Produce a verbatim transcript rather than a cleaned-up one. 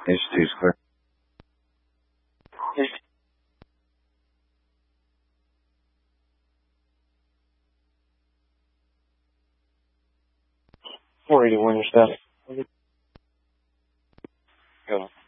H two's clear. H four eighty-one, your status. Go.